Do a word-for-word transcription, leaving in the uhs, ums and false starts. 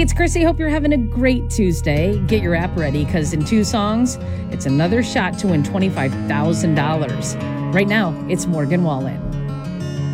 it's Chrissy. Hope you're having a great Tuesday. Get your app ready because in two songs, it's another shot to win twenty-five thousand dollars. Right now, it's Morgan Wallen.